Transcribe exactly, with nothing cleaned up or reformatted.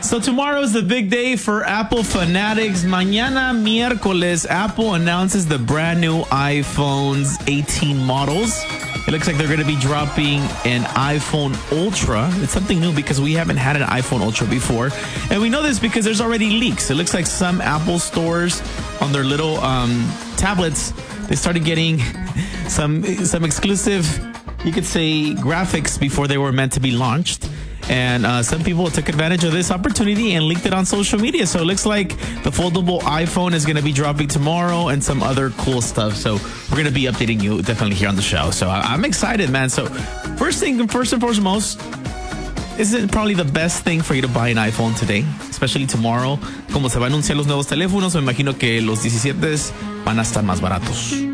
So tomorrow is the big day for Apple fanatics. Mañana miércoles, Apple announces the brand new iPhones eighteen models. It looks like they're going to be dropping an iPhone Ultra. It's something new because we haven't had an iPhone Ultra before. And we know this because there's already leaks. It looks like some Apple stores on their little um, tablets, they started getting some some exclusive, you could say, graphics before they were meant to be launched. And uh, some people took advantage of this opportunity and leaked it on social media. So it looks like the foldable iPhone is going to be dropping tomorrow and some other cool stuff. So we're going to be updating you definitely here on the show. So I- I'm excited, man. So first thing, first and foremost, is it probably the best thing for you to buy an iPhone today, especially tomorrow? Como se van a anunciar los nuevos teléfonos, me imagino que los diecisiete van a estar más baratos.